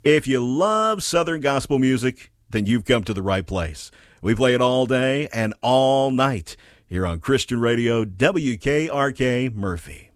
If you love Southern gospel music, then you've come to the right place. We play it all day and all night here on Christian Radio WKRK Murphy.